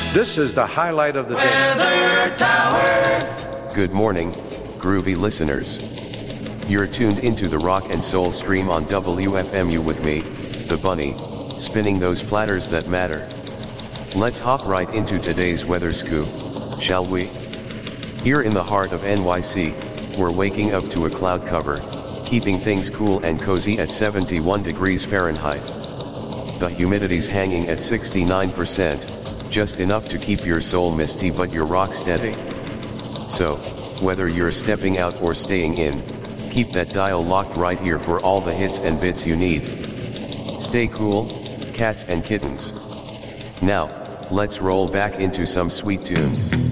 This is the highlight of the day. Weather Tower. Good morning, groovy listeners. You're tuned into the rock and soul stream on WFMU with me, the Bunny, spinning those platters that matter. Let's hop right into today's weather scoop, shall we? Here in the heart of NYC, we're waking up to a cloud cover, keeping things cool and cozy at 71 degrees Fahrenheit. The humidity's hanging at 69%. Just enough to keep your soul misty but your rock steady. So, whether you're stepping out or staying in, keep that dial locked right here for all the hits and bits you need. Stay cool, cats and kittens. Now, let's roll back into some sweet tunes.